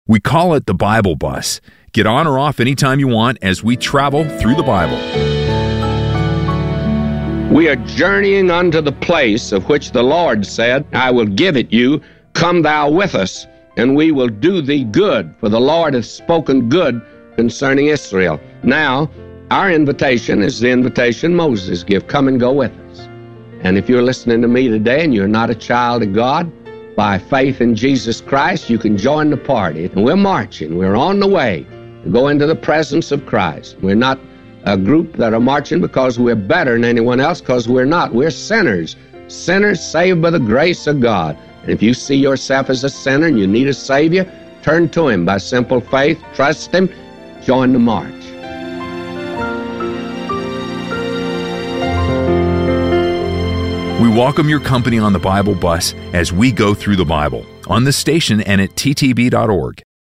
We call it the Bible Bus. Get on or off anytime you want as we travel through the Bible. We are journeying unto the place of which the Lord said, I will give it you. Come thou with us, and we will do thee good, for the Lord hath spoken good concerning Israel. Now, our invitation is the invitation Moses gave, come and go with us. And if you're listening to me today and you're not a child of God, by faith in Jesus Christ, you can join the party. And we're marching. We're on the way to go into the presence of Christ. We're not a group that are marching because we're better than anyone else, because we're not. We're sinners. Sinners saved by the grace of God. And if you see yourself as a sinner and you need a Savior, turn to Him by simple faith, trust Him, join the march. We welcome your company on the Bible Bus as we go through the Bible on this station and at ttb.org.